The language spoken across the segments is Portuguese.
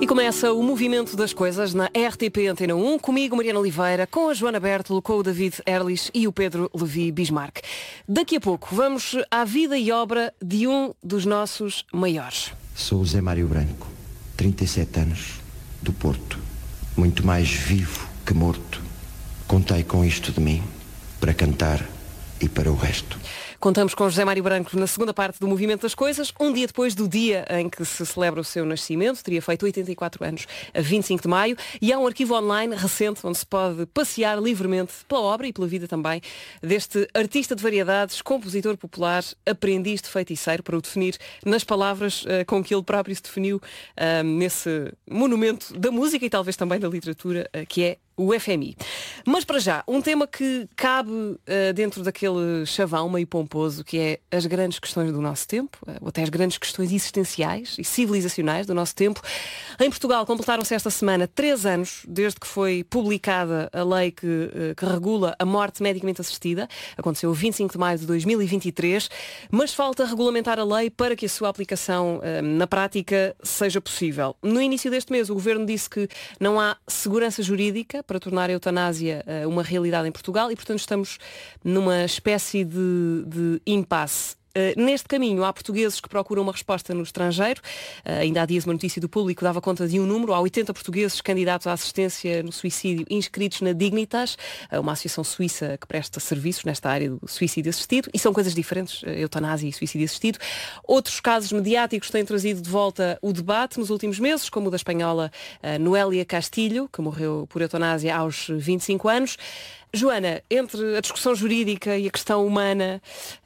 E começa o movimento das coisas na RTP Antena 1, comigo Mariana Oliveira, com a Joana Bertolo, com o David Erlich e o Pedro Levi Bismarck. Daqui a pouco vamos à vida e obra de um dos nossos maiores. Sou o Zé Mário Branco, 37 anos, do Porto. Muito mais vivo que morto. Contei com isto de mim, para cantar e para o resto. Contamos com José Mário Branco na segunda parte do Movimento das Coisas, um dia depois do dia em que se celebra o seu nascimento, teria feito 84 anos a 25 de maio, e há um arquivo online recente onde se pode passear livremente pela obra e pela vida também deste artista de variedades, compositor popular, aprendiz de feiticeiro, para o definir nas palavras com que ele próprio se definiu nesse monumento da música e talvez também da literatura, que é o FMI. Mas para já, um tema que cabe dentro daquele chavão meio pomposo, que é as grandes questões do nosso tempo, ou até as grandes questões existenciais e civilizacionais do nosso tempo. Em Portugal completaram-se esta semana 3 anos desde que foi publicada a lei que regula a morte medicamente assistida. Aconteceu 25 de maio de 2023, mas falta regulamentar a lei para que a sua aplicação na prática seja possível. No início deste mês, o Governo disse que não há segurança jurídica para tornar a eutanásia uma realidade em Portugal e, portanto, estamos numa espécie de impasse. Neste caminho há portugueses que procuram uma resposta no estrangeiro. Ainda há dias uma notícia do Público dava conta de um número. Há 80 portugueses candidatos à assistência no suicídio inscritos na Dignitas, uma associação suíça que presta serviços nesta área do suicídio assistido. E são coisas diferentes, eutanásia e suicídio assistido. Outros casos mediáticos têm trazido de volta o debate nos últimos meses, como o da espanhola Noélia Castilho, que morreu por eutanásia aos 25 anos. Joana, entre a discussão jurídica e a questão humana,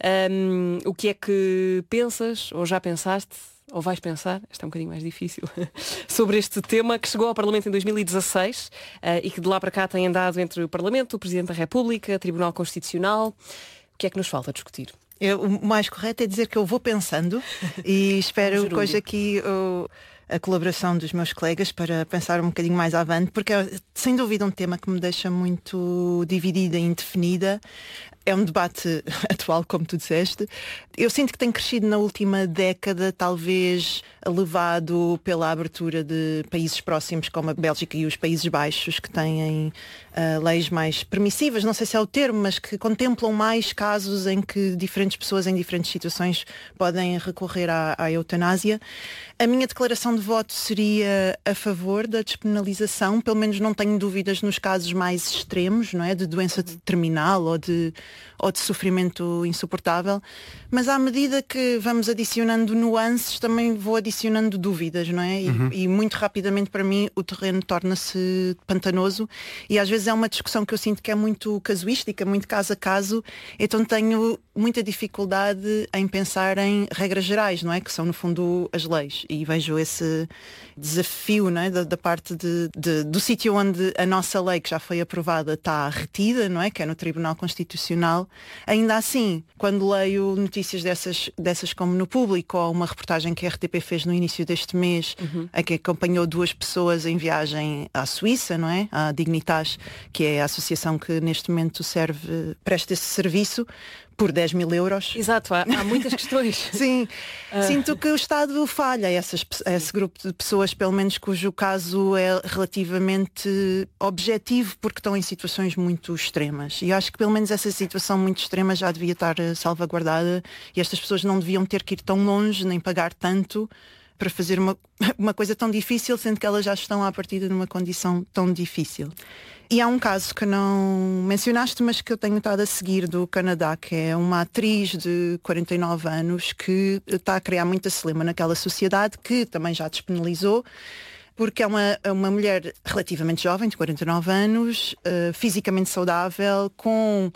o que é que pensas, ou já pensaste, ou vais pensar, isto é um bocadinho mais difícil, sobre este tema que chegou ao Parlamento em 2016 e que de lá para cá tem andado entre o Parlamento, o Presidente da República, o Tribunal Constitucional. O que é que nos falta discutir? O mais correto é dizer que eu vou pensando e espero que hoje aqui a colaboração dos meus colegas para pensar um bocadinho mais avante, porque é sem dúvida um tema que me deixa muito dividida e indefinida. É um debate atual, como tu disseste. Eu sinto que tem crescido na última década, talvez levado pela abertura de países próximos como a Bélgica e os Países Baixos, que têm leis mais permissivas, não sei se é o termo, mas que contemplam mais casos em que diferentes pessoas em diferentes situações podem recorrer à eutanásia. A minha declaração de voto seria a favor da despenalização, pelo menos não tenho dúvidas nos casos mais extremos, não é? De doença terminal ou de sofrimento insuportável, mas à medida que vamos adicionando nuances, também vou adicionando dúvidas, não é? E muito rapidamente para mim o terreno torna-se pantanoso e às vezes é uma discussão que eu sinto que é muito casuística, muito caso a caso, então tenho muita dificuldade em pensar em regras gerais, não é? Que são no fundo as leis, e vejo esse desafio, não é? da parte do sítio onde a nossa lei que já foi aprovada está retida, não é? Que é no Tribunal Constitucional. Ainda assim, quando leio notícias dessas como no Público, ou uma reportagem que a RTP fez no início deste mês, a que acompanhou 2 pessoas em viagem à Suíça, não é? À Dignitas, que é a associação que neste momento presta esse serviço por 10 mil euros. Exato, há muitas questões. Sim, sinto que o Estado falha a esse grupo de pessoas, pelo menos cujo caso é relativamente objetivo, porque estão em situações muito extremas. E acho que pelo menos essa situação muito extrema já devia estar salvaguardada e estas pessoas não deviam ter que ir tão longe, nem pagar tanto para fazer uma coisa tão difícil, sendo que elas já estão à partida numa condição tão difícil. E há um caso que não mencionaste, mas que eu tenho estado a seguir, do Canadá, que é uma atriz de 49 anos que está a criar muita celeuma naquela sociedade, que também já despenalizou, porque é uma mulher relativamente jovem, de 49 anos, fisicamente saudável, com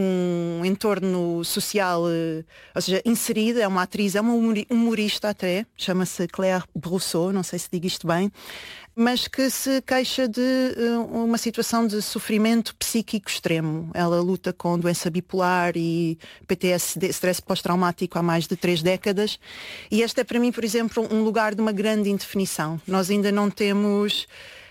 um entorno social, ou seja, inserida, é uma atriz, é uma humorista até, chama-se Claire Brousseau, não sei se digo isto bem, mas que se queixa de uma situação de sofrimento psíquico extremo. Ela luta com doença bipolar e PTSD, stress pós-traumático, há mais de 3 décadas. E este é para mim, por exemplo, um lugar de uma grande indefinição. Nós ainda não temos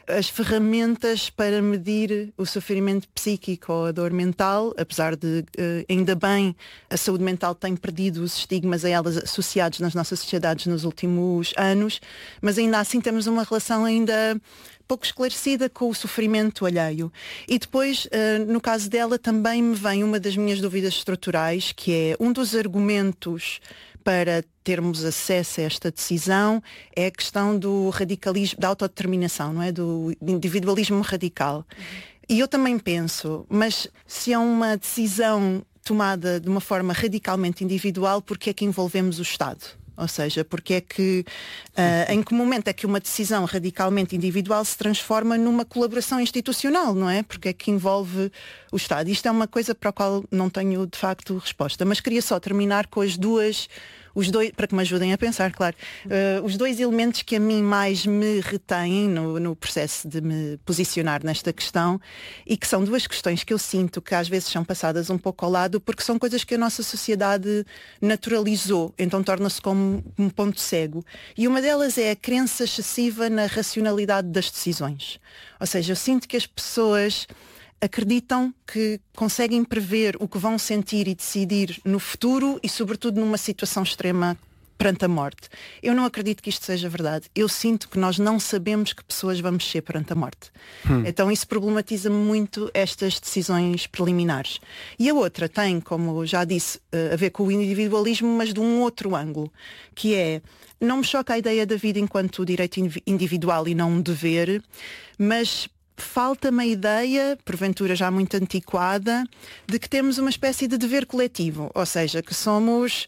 as ferramentas para medir o sofrimento psíquico ou a dor mental, apesar de, ainda bem, a saúde mental tem perdido os estigmas a elas associados nas nossas sociedades nos últimos anos, mas ainda assim temos uma relação ainda pouco esclarecida com o sofrimento alheio. E depois, no caso dela, também me vem uma das minhas dúvidas estruturais, que é um dos argumentos para termos acesso a esta decisão é a questão do radicalismo, da autodeterminação, não é? Do individualismo radical. E eu também penso, mas se é uma decisão tomada de uma forma radicalmente individual, porque é que envolvemos o Estado? Ou seja, porque é que, em que momento é que uma decisão radicalmente individual se transforma numa colaboração institucional, não é? Porque é que envolve o Estado. Isto é uma coisa para a qual não tenho, de facto, resposta. Mas queria só terminar com os dois, para que me ajudem a pensar, claro, os dois elementos que a mim mais me retêm no processo de me posicionar nesta questão e que são duas questões que eu sinto que às vezes são passadas um pouco ao lado porque são coisas que a nossa sociedade naturalizou, então torna-se como um ponto cego. E uma delas é a crença excessiva na racionalidade das decisões. Ou seja, eu sinto que as pessoas acreditam que conseguem prever o que vão sentir e decidir no futuro e, sobretudo, numa situação extrema perante a morte. Eu não acredito que isto seja verdade. Eu sinto que nós não sabemos que pessoas vamos ser perante a morte. Então isso problematiza muito estas decisões preliminares. E a outra tem, como já disse, a ver com o individualismo, mas de um outro ângulo, que é, não me choca a ideia da vida enquanto direito individual e não um dever, mas falta-me a ideia, porventura já muito antiquada, de que temos uma espécie de dever coletivo, ou seja, que somos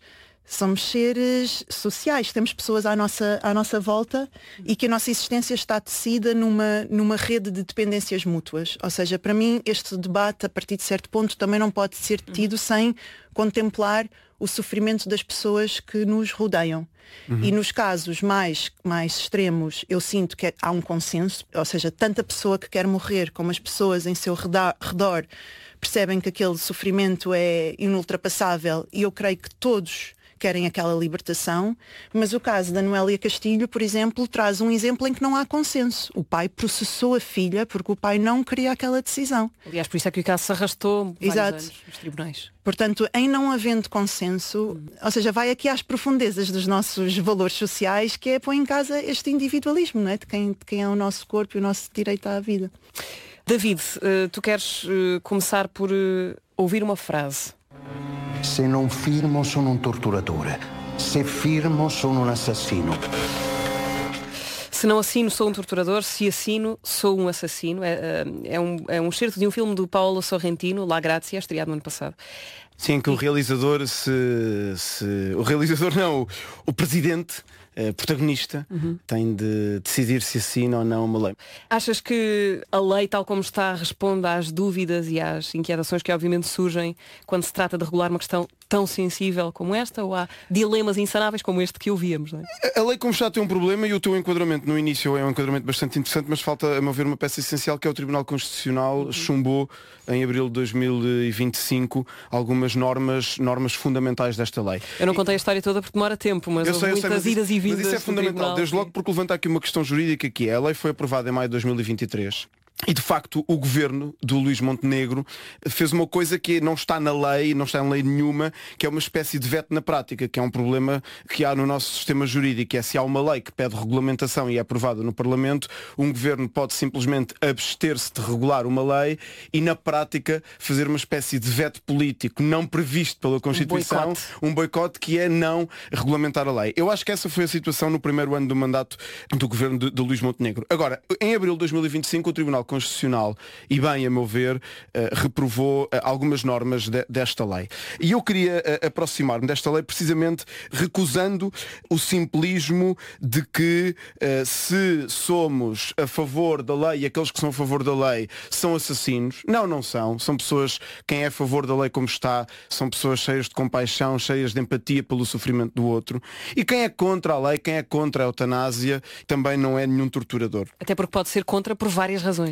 seres sociais, temos pessoas à nossa volta e que a nossa existência está tecida numa rede de dependências mútuas. Ou seja, para mim este debate, a partir de certo ponto, também não pode ser tido sem contemplar o sofrimento das pessoas que nos rodeiam. E nos casos mais extremos eu sinto que há um consenso, ou seja, tanto a pessoa que quer morrer como as pessoas em seu redor percebem que aquele sofrimento é inultrapassável e eu creio que todos querem aquela libertação, mas o caso da Noélia Castilho, por exemplo, traz um exemplo em que não há consenso. O pai processou a filha porque o pai não queria aquela decisão. Aliás, por isso é que o caso se arrastou vários anos nos tribunais. Portanto, em não havendo consenso, ou seja, vai aqui às profundezas dos nossos valores sociais, que é pôr em casa este individualismo, não é? De quem é o nosso corpo e o nosso direito à vida. David, tu queres começar por ouvir uma frase. Se non firmo sono un torturatore. Se firmo sono un assassino. Se não assino, sou um torturador. Se assino, sou um assassino. É um excerto de um filme do Paolo Sorrentino, La Grazia, estreado no ano passado. Sim, que o realizador o realizador não, o presidente, protagonista, tem de decidir se assina ou não uma lei. Achas que a lei, tal como está, responde às dúvidas e às inquietações que obviamente surgem quando se trata de regular uma questão tão sensível como esta, ou há dilemas insanáveis como este que ouvíamos, não é? A lei, como está, tem um problema e o teu enquadramento no início é um enquadramento bastante interessante, mas falta, a meu ver, uma peça essencial, que é o Tribunal Constitucional chumbou em abril de 2025 algumas normas fundamentais desta lei. Eu não contei a história toda porque demora tempo, mas houve muitas idas e vindas. Mas isso é fundamental, desde logo porque levanta aqui uma questão jurídica que é, a lei foi aprovada em maio de 2023. E de facto o governo do Luís Montenegro fez uma coisa que não está na lei, não está em lei nenhuma, que é uma espécie de veto na prática, que é um problema que há no nosso sistema jurídico, é se há uma lei que pede regulamentação e é aprovada no Parlamento, um governo pode simplesmente abster-se de regular uma lei e na prática fazer uma espécie de veto político não previsto pela Constituição, um boicote que é não regulamentar a lei. Eu acho que essa foi a situação no primeiro ano do mandato do governo de Luís Montenegro. Agora, em abril de 2025 o Tribunal Constitucional, e bem a meu ver, reprovou algumas normas desta lei. E eu queria aproximar-me desta lei precisamente recusando o simplismo de que se somos a favor da lei e aqueles que são a favor da lei são assassinos. Não são. São pessoas, quem é a favor da lei como está, são pessoas cheias de compaixão, cheias de empatia pelo sofrimento do outro. E quem é contra a lei, quem é contra a eutanásia, também não é nenhum torturador. Até porque pode ser contra por várias razões.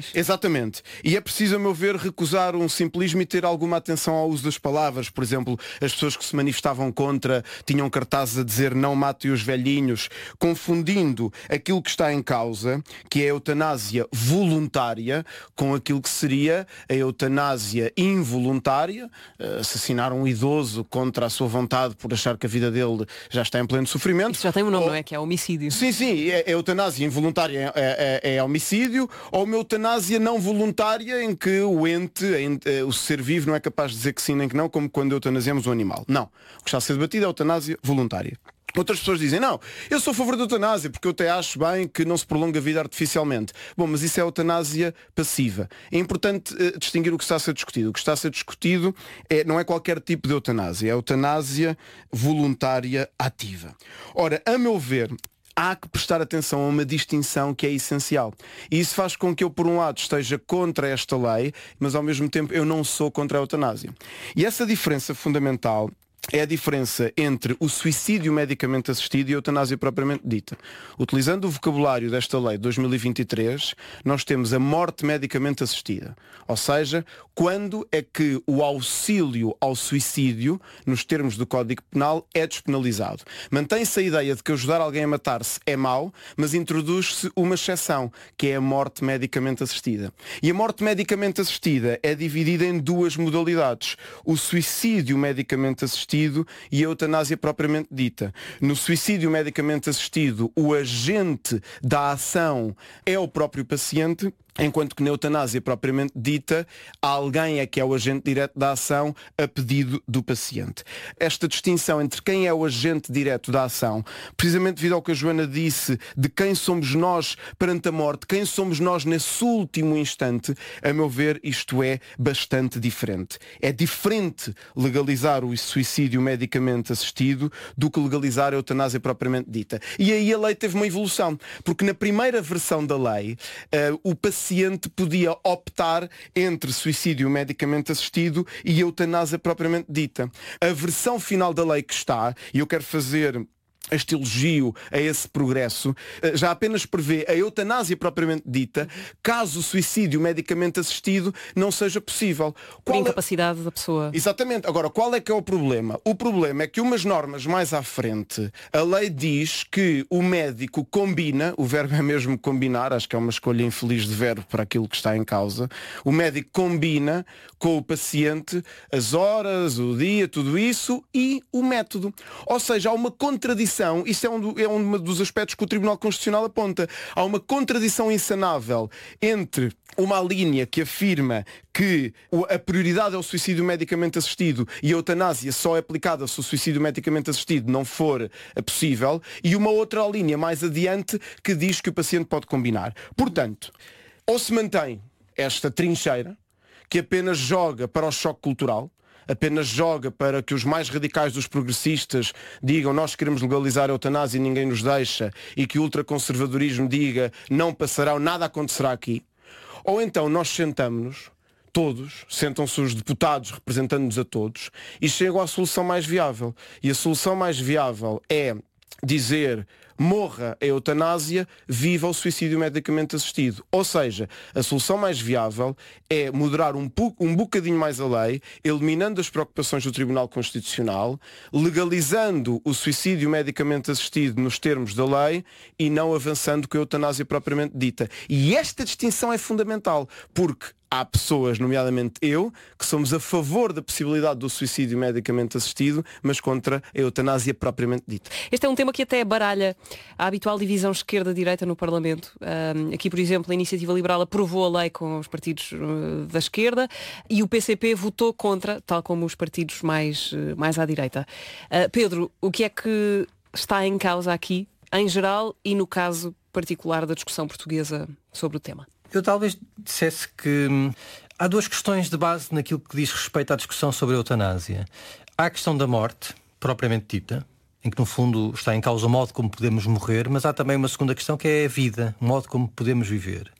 Exatamente. E é preciso, a meu ver, recusar um simplismo e ter alguma atenção ao uso das palavras. Por exemplo, as pessoas que se manifestavam contra tinham cartazes a dizer não matem os velhinhos, confundindo aquilo que está em causa, que é a eutanásia voluntária, com aquilo que seria a eutanásia involuntária, assassinar um idoso contra a sua vontade por achar que a vida dele já está em pleno sofrimento. Isso já tem um nome, não é? Que é homicídio. Sim, a eutanásia involuntária é homicídio, ou uma eutanásia não voluntária em que o ente, o ser vivo não é capaz de dizer que sim nem que não, como quando eutanasiamos um animal. Não. O que está a ser debatido é a eutanásia voluntária. Outras pessoas dizem, não, eu sou a favor da eutanásia porque eu até acho bem que não se prolonga a vida artificialmente. Bom, mas isso é eutanásia passiva. É importante distinguir o que está a ser discutido. O que está a ser discutido não é qualquer tipo de eutanásia, é eutanásia voluntária ativa. Ora, a meu ver, há que prestar atenção a uma distinção que é essencial. E isso faz com que eu, por um lado, esteja contra esta lei, mas ao mesmo tempo eu não sou contra a eutanásia. E essa diferença fundamental é a diferença entre o suicídio medicamente assistido e a eutanásia propriamente dita. Utilizando o vocabulário desta lei de 2023, nós temos a morte medicamente assistida. Ou seja, quando é que o auxílio ao suicídio, nos termos do Código Penal, é despenalizado. Mantém-se a ideia de que ajudar alguém a matar-se é mau, mas introduz-se uma exceção, que é a morte medicamente assistida. E a morte medicamente assistida é dividida em duas modalidades. O suicídio medicamente assistido e a eutanásia propriamente dita. No suicídio medicamente assistido, o agente da ação é o próprio paciente, enquanto que na eutanásia propriamente dita, alguém é que é o agente direto da ação a pedido do paciente. Esta distinção entre quem é o agente direto da ação, precisamente devido ao que a Joana disse, de quem somos nós perante a morte, quem somos nós nesse último instante, a meu ver, isto é bastante diferente. É diferente legalizar o suicídio medicamente assistido do que legalizar a eutanásia propriamente dita. E aí a lei teve uma evolução, porque na primeira versão da lei, o paciente podia optar entre suicídio medicamente assistido e eutanásia propriamente dita. A versão final da lei que está, e eu quero fazer este elogio a esse progresso, já apenas prevê a eutanásia propriamente dita, caso o suicídio medicamente assistido não seja possível. Por incapacidade da pessoa. Exatamente. Agora, qual é que é o problema? O problema é que umas normas mais à frente, a lei diz que o médico combina, o verbo é mesmo combinar, acho que é uma escolha infeliz de verbo para aquilo que está em causa, o médico combina com o paciente as horas, o dia, tudo isso e o método. Ou seja, há uma contradição. Isso é um dos aspectos que o Tribunal Constitucional aponta. Há uma contradição insanável entre uma linha que afirma que a prioridade é o suicídio medicamente assistido e a eutanásia só é aplicada se o suicídio medicamente assistido não for possível, e uma outra linha mais adiante que diz que o paciente pode combinar. Portanto, ou se mantém esta trincheira que apenas joga para o choque cultural, apenas joga para que os mais radicais dos progressistas digam nós queremos legalizar a eutanásia e ninguém nos deixa, e que o ultraconservadorismo diga não passará, nada acontecerá aqui. Ou então nós sentamos-nos, todos, sentam-se os deputados representando-nos a todos e chegam à solução mais viável. E a solução mais viável é dizer morra a eutanásia, viva o suicídio medicamente assistido. Ou seja, a solução mais viável é moderar um bocadinho mais a lei, eliminando as preocupações do Tribunal Constitucional, legalizando o suicídio medicamente assistido nos termos da lei e não avançando com a eutanásia propriamente dita. E esta distinção é fundamental, porque há pessoas, nomeadamente eu, que somos a favor da possibilidade do suicídio medicamente assistido, mas contra a eutanásia propriamente dita. Este é um tema que até baralha a habitual divisão esquerda-direita no Parlamento. Aqui, por exemplo, a Iniciativa Liberal aprovou a lei com os partidos da esquerda e o PCP votou contra, tal como os partidos mais à direita. Pedro, o que é que está em causa aqui, em geral, e no caso particular da discussão portuguesa sobre o tema? Eu talvez dissesse que há duas questões de base naquilo que diz respeito à discussão sobre a eutanásia. Há a questão da morte, propriamente dita, em que no fundo está em causa o modo como podemos morrer, mas há também uma segunda questão que é a vida, o modo como podemos viver.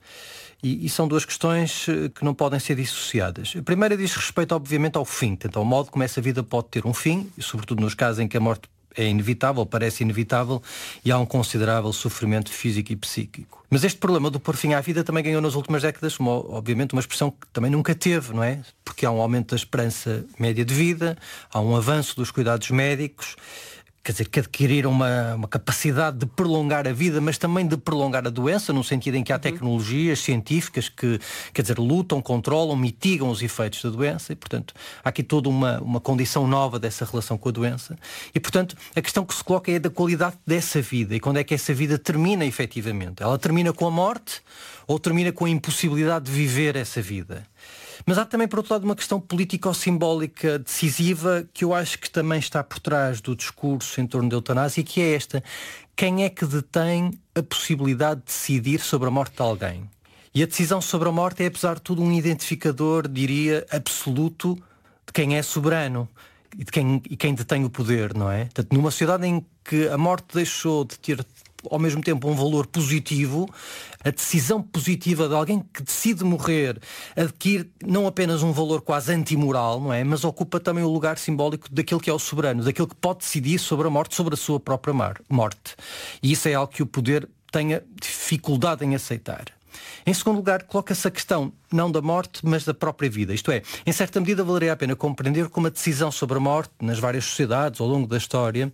E são duas questões que não podem ser dissociadas. A primeira diz respeito, obviamente, ao fim, portanto, ao modo como essa vida pode ter um fim, e sobretudo nos casos em que a morte é inevitável, parece inevitável, e há um considerável sofrimento físico e psíquico. Mas este problema do pôr fim à vida também ganhou nas últimas décadas, obviamente, uma expressão que também nunca teve, não é? Porque há um aumento da esperança média de vida, há um avanço dos cuidados médicos, quer dizer, que adquiriram uma capacidade de prolongar a vida, mas também de prolongar a doença, no sentido em que há tecnologias científicas que, quer dizer, lutam, controlam, mitigam os efeitos da doença, e, portanto, há aqui toda uma condição nova dessa relação com a doença. E, portanto, a questão que se coloca é da qualidade dessa vida, e quando é que essa vida termina efetivamente. Ela termina com a morte ou termina com a impossibilidade de viver essa vida? Mas há também, por outro lado, uma questão político-simbólica decisiva que eu acho que também está por trás do discurso em torno da eutanásia, que é esta: quem é que detém a possibilidade de decidir sobre a morte de alguém? E a decisão sobre a morte é, apesar de tudo, um identificador, diria, absoluto de quem é soberano e de quem detém o poder, não é? Portanto, numa sociedade em que a morte deixou de ter ao mesmo tempo um valor positivo, a decisão positiva de alguém que decide morrer adquire não apenas um valor quase antimoral, não é? Mas ocupa também o lugar simbólico daquele que é o soberano, daquele que pode decidir sobre a morte, sobre a sua própria morte. E isso é algo que o poder tenha dificuldade em aceitar. Em segundo lugar, coloca-se a questão não da morte, mas da própria vida. Isto é, em certa medida valeria a pena compreender como a decisão sobre a morte, nas várias sociedades, ao longo da história,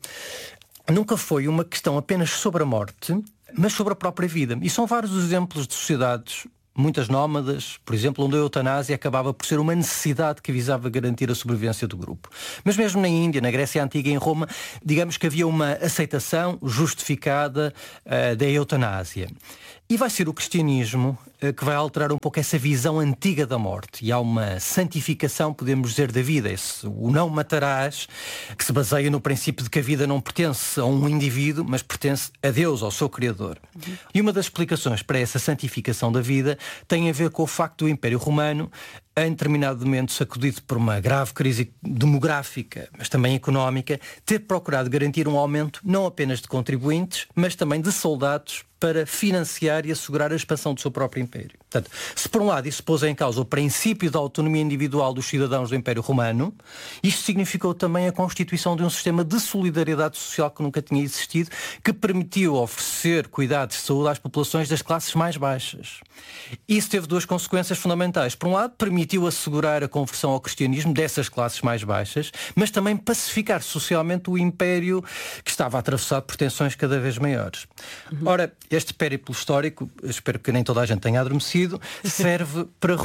nunca foi uma questão apenas sobre a morte, mas sobre a própria vida. E são vários exemplos de sociedades, muitas nómadas, por exemplo, onde a eutanásia acabava por ser uma necessidade que visava garantir a sobrevivência do grupo. Mas mesmo na Índia, na Grécia Antiga e em Roma, digamos que havia uma aceitação justificada da eutanásia. E vai ser o cristianismo que vai alterar um pouco essa visão antiga da morte. E há uma santificação, podemos dizer, da vida. O não matarás, que se baseia no princípio de que a vida não pertence a um indivíduo, mas pertence a Deus, ao seu Criador. E uma das explicações para essa santificação da vida tem a ver com o facto do Império Romano, em determinado momento sacudido por uma grave crise demográfica, mas também económica, ter procurado garantir um aumento não apenas de contribuintes, mas também de soldados para financiar e assegurar a expansão do seu próprio império. Portanto, se por um lado isso pôs em causa o princípio da autonomia individual dos cidadãos do Império Romano, isto significou também a constituição de um sistema de solidariedade social que nunca tinha existido, que permitiu oferecer cuidados de saúde às populações das classes mais baixas. Isso teve duas consequências fundamentais. Por um lado, permitiu assegurar a conversão ao cristianismo dessas classes mais baixas, mas também pacificar socialmente o império que estava atravessado por tensões cada vez maiores. Ora, este périplo histórico, espero que nem toda a gente tenha adormecido, serve para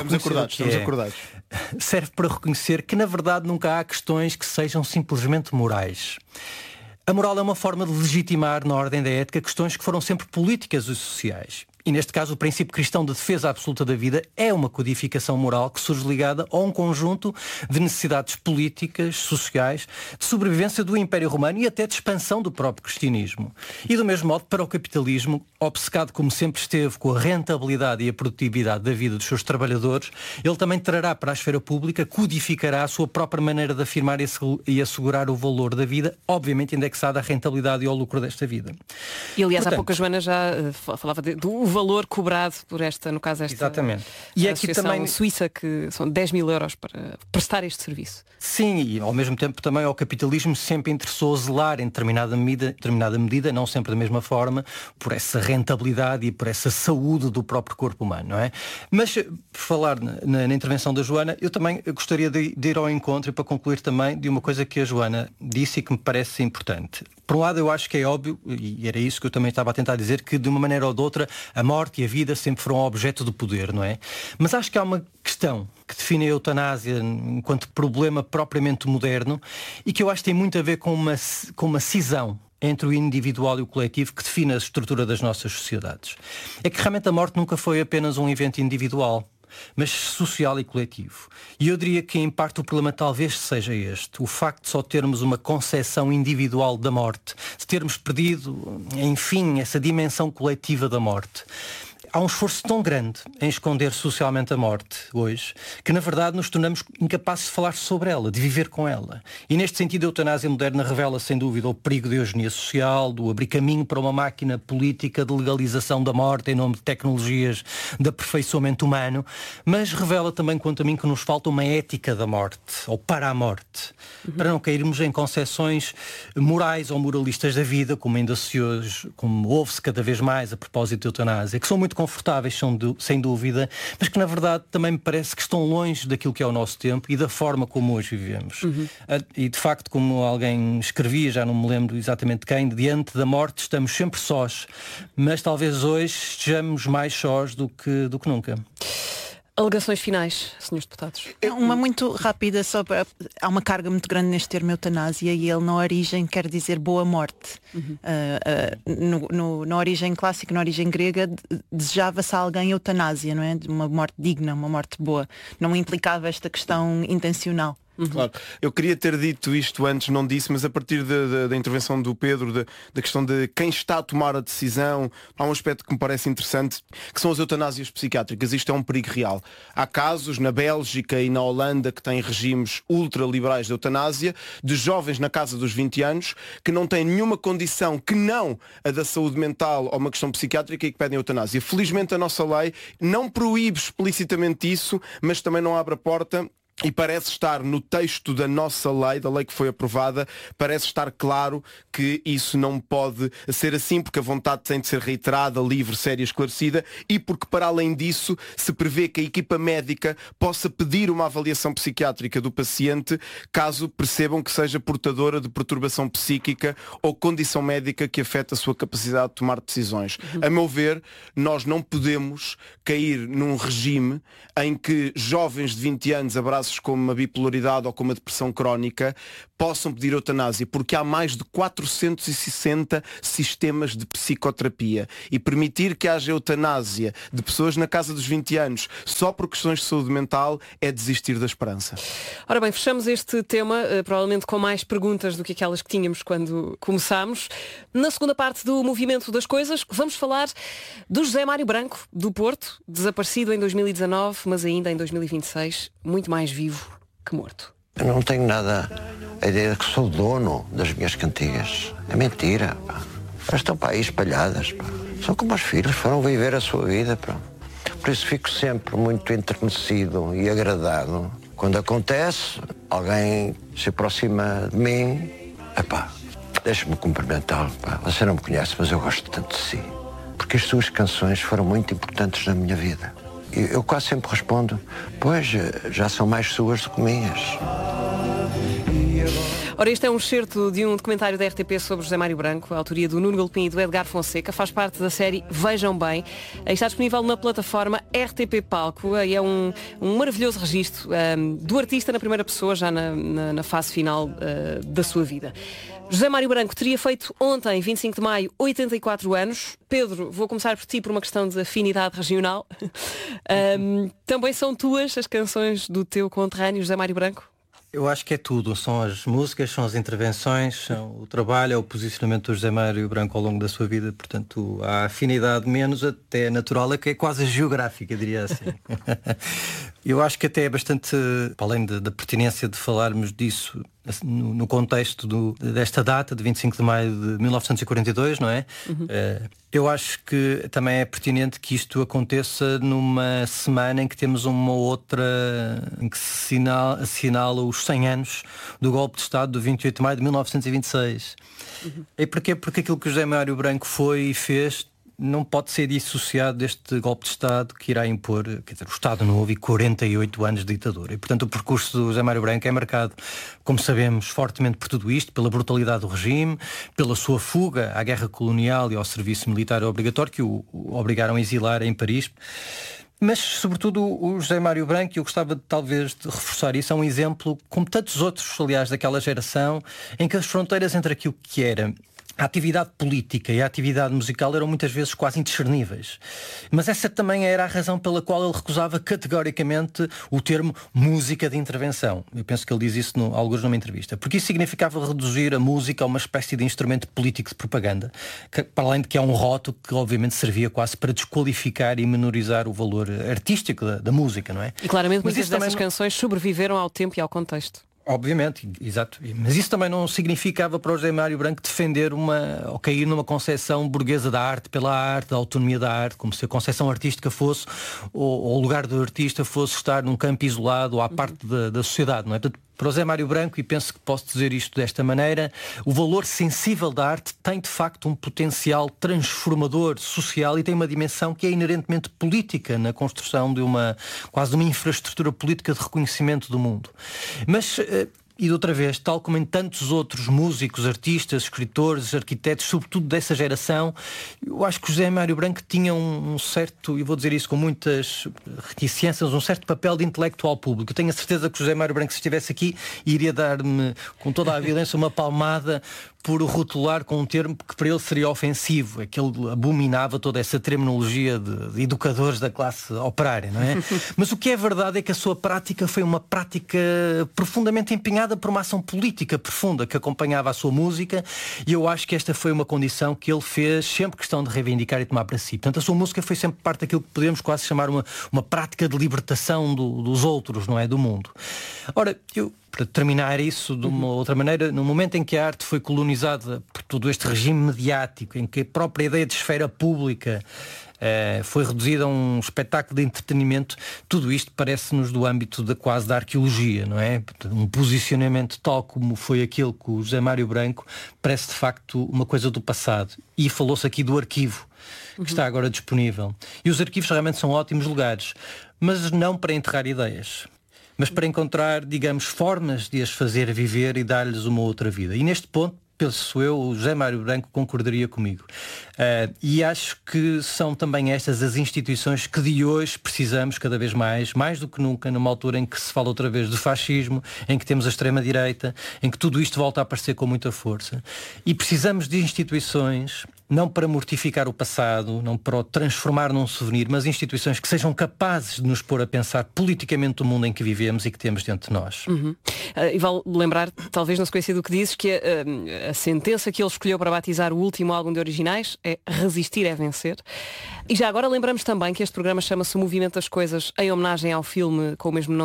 serve para reconhecer que na verdade nunca há questões que sejam simplesmente morais. A moral é uma forma de legitimar na ordem da ética questões que foram sempre políticas e sociais. E neste caso o princípio cristão de defesa absoluta da vida é uma codificação moral que surge ligada a um conjunto de necessidades políticas, sociais, de sobrevivência do Império Romano e até de expansão do próprio cristianismo. E do mesmo modo, para o capitalismo, obcecado como sempre esteve com a rentabilidade e a produtividade da vida dos seus trabalhadores, ele também trará para a esfera pública, codificará a sua própria maneira de afirmar e assegurar o valor da vida, obviamente indexada à rentabilidade e ao lucro desta vida. E aliás, há pouco a Joana já falava do valor cobrado por esta, no caso, esta exatamente. E aqui também suíça, que são 10 mil euros para prestar este serviço. Sim, e ao mesmo tempo também ao capitalismo sempre interessou zelar em determinada medida, não sempre da mesma forma, por essa rentabilidade e por essa saúde do próprio corpo humano, não é? Mas, por falar na intervenção da Joana, eu também gostaria de ir ao encontro e para concluir também de uma coisa que a Joana disse e que me parece importante. Por um lado, eu acho que é óbvio, e era isso que eu também estava a tentar dizer, que de uma maneira ou de outra a morte e a vida sempre foram objeto do poder, não é? Mas acho que há uma questão que define a eutanásia enquanto problema propriamente moderno e que eu acho que tem muito a ver com uma cisão entre o individual e o coletivo que define a estrutura das nossas sociedades. É que realmente a morte nunca foi apenas um evento individual, mas social e coletivo. E eu diria que em parte o problema talvez seja este, o facto de só termos uma concepção individual da morte, de termos perdido, enfim, essa dimensão coletiva da morte. há um esforço tão grande em esconder socialmente a morte hoje, que na verdade nos tornamos incapazes de falar sobre ela, de viver com ela. E neste sentido a eutanásia moderna revela sem dúvida o perigo da eugenia social, do abrir caminho para uma máquina política de legalização da morte em nome de tecnologias de aperfeiçoamento humano, mas revela também, quanto a mim, que nos falta uma ética da morte, ou para a morte, para não cairmos em concepções morais ou moralistas da vida, como ainda como ouve-se cada vez mais a propósito de eutanásia, que são muito confortáveis, sem dúvida, mas que na verdade também me parece que estão longe daquilo que é o nosso tempo e da forma como hoje vivemos. E de facto, como alguém escrevia, já não me lembro exatamente quem, diante da morte estamos sempre sós, mas talvez hoje estejamos mais sós do que nunca. Alegações finais, senhores deputados. Uma muito rápida, há uma carga muito grande neste termo eutanásia e ele na origem quer dizer boa morte. Na origem clássica, na origem grega, desejava-se a alguém eutanásia, não é? Uma morte digna, uma morte boa. Não implicava esta questão intencional. Claro. Eu queria ter dito isto antes, não disse, mas a partir da intervenção do Pedro, da questão de quem está a tomar a decisão, há um aspecto que me parece interessante, que são as eutanásias psiquiátricas. Isto é um perigo real. Há casos na Bélgica e na Holanda que têm regimes ultraliberais de eutanásia, de jovens na casa dos 20 anos, que não têm nenhuma condição que não a da saúde mental ou uma questão psiquiátrica e que pedem eutanásia. Felizmente a nossa lei não proíbe explicitamente isso, mas também não abre a porta. E parece estar no texto da nossa lei, da lei que foi aprovada, parece estar claro que isso não pode ser assim, porque a vontade tem de ser reiterada, livre, séria, esclarecida, e porque, para além disso, se prevê que a equipa médica possa pedir uma avaliação psiquiátrica do paciente, caso percebam que seja portadora de perturbação psíquica ou condição médica que afeta a sua capacidade de tomar decisões. A meu ver, nós não podemos cair num regime em que jovens de 20 anos abraçam como a bipolaridade ou como a depressão crónica possam pedir eutanásia, porque há mais de 460 sistemas de psicoterapia, e permitir que haja eutanásia de pessoas na casa dos 20 anos só por questões de saúde mental é desistir da esperança. Ora bem, fechamos este tema provavelmente com mais perguntas do que aquelas que tínhamos quando começámos. Na segunda parte do Movimento das Coisas vamos falar do José Mário Branco, do Porto, desaparecido em 2019, mas ainda em 2026 muito mais vivo que morto. Eu não tenho nada a ideia de que sou dono das minhas cantigas. É mentira, pá. Elas estão para aí espalhadas, pá. São como os filhos, foram viver a sua vida, pá. Por isso fico sempre muito enternecido e agradado quando acontece, alguém se aproxima de mim. Epá, deixa-me cumprimentá-lo, pá. Você não me conhece, mas eu gosto tanto de si. Porque as suas canções foram muito importantes na minha vida. Eu quase sempre respondo, pois, já são mais suas do que minhas. Ora, este é um excerto de um documentário da RTP sobre José Mário Branco, a autoria do Nuno Galpim e do Edgar Fonseca, faz parte da série Vejam Bem. Está disponível na plataforma RTP Palco e é um maravilhoso registro do artista na primeira pessoa, já na fase final da sua vida. José Mário Branco teria feito ontem, 25 de maio, 84 anos. Pedro, vou começar por ti por uma questão de afinidade regional. Também são tuas as canções do teu conterrâneo José Mário Branco? Eu acho que é tudo, são as músicas, são as intervenções, são o trabalho, é o posicionamento do José Mário Branco ao longo da sua vida, portanto há afinidade menos até natural, é que é quase geográfica, diria assim. Eu acho que até é bastante, para além da pertinência de falarmos disso no contexto desta data, de 25 de maio de 1942, não é? Uhum. Eu acho que também é pertinente que isto aconteça numa semana em que temos uma outra, em que se assinala os 100 anos do golpe de Estado do 28 de maio de 1926. Uhum. E porquê? Porque aquilo que o José Mário Branco foi e fez não pode ser dissociado deste golpe de Estado que irá impor, quer dizer, o Estado Novo e 48 anos de ditadura. E, portanto, o percurso do José Mário Branco é marcado, como sabemos, fortemente por tudo isto, pela brutalidade do regime, pela sua fuga à guerra colonial e ao serviço militar obrigatório, que o obrigaram a exilar em Paris. Mas, sobretudo, o José Mário Branco, e eu gostava talvez de reforçar isso, é um exemplo, como tantos outros, aliás, daquela geração, em que as fronteiras entre aquilo que era a atividade política e a atividade musical eram muitas vezes quase indiscerníveis. Mas essa também era a razão pela qual ele recusava categoricamente o termo música de intervenção. Eu penso que ele diz isso alguns numa entrevista. Porque isso significava reduzir a música a uma espécie de instrumento político de propaganda, que, para além de que é um rótulo que obviamente servia quase para desqualificar e menorizar o valor artístico da música, não é? E claramente muitas dessas canções sobreviveram ao tempo e ao contexto. Obviamente, exato. Mas isso também não significava para o José Mário Branco defender ou cair numa concepção burguesa da arte pela arte, da autonomia da arte, como se a concepção artística fosse, ou o lugar do artista fosse estar num campo isolado ou à parte da sociedade, não é? Portanto, para o José Mário Branco, e penso que posso dizer isto desta maneira, o valor sensível da arte tem de facto um potencial transformador social e tem uma dimensão que é inerentemente política na construção de quase uma infraestrutura política de reconhecimento do mundo. Mas, e de outra vez, tal como em tantos outros músicos, artistas, escritores, arquitetos, sobretudo dessa geração, eu acho que o José Mário Branco tinha um certo, e vou dizer isso com muitas reticências, um certo papel de intelectual público. Eu tenho a certeza que o José Mário Branco, se estivesse aqui, iria dar-me, com toda a violência, uma palmada por rotular com um termo que para ele seria ofensivo, é que ele abominava toda essa terminologia de educadores da classe operária, não é? Mas o que é verdade é que a sua prática foi uma prática profundamente empenhada por uma ação política profunda que acompanhava a sua música, e eu acho que esta foi uma condição que ele fez sempre questão de reivindicar e tomar para si. Portanto, a sua música foi sempre parte daquilo que podemos quase chamar uma prática de libertação dos outros, não é? Do mundo. Ora, para terminar isso de uma outra maneira, no momento em que a arte foi colonizada por todo este regime mediático, em que a própria ideia de esfera pública foi reduzida a um espetáculo de entretenimento, tudo isto parece-nos do âmbito quase da arqueologia, não é? Um posicionamento tal como foi aquele com o José Mário Branco parece de facto uma coisa do passado. E falou-se aqui do arquivo, que está agora disponível. E os arquivos realmente são ótimos lugares, mas não para enterrar ideias, mas para encontrar, digamos, formas de as fazer viver e dar-lhes uma outra vida. E neste ponto, penso eu, o José Mário Branco concordaria comigo. E acho que são também estas as instituições que de hoje precisamos cada vez mais do que nunca, numa altura em que se fala outra vez do fascismo, em que temos a extrema-direita, em que tudo isto volta a aparecer com muita força. E precisamos de instituições, não para mortificar o passado, não para o transformar num souvenir, mas instituições que sejam capazes de nos pôr a pensar politicamente o mundo em que vivemos e que temos dentro de nós. E vale lembrar, talvez na sequência do que dizes, que a sentença que ele escolheu para batizar o último álbum de originais é Resistir é Vencer. E já agora lembramos também que este programa chama-se O Movimento das Coisas, em homenagem ao filme com o mesmo nome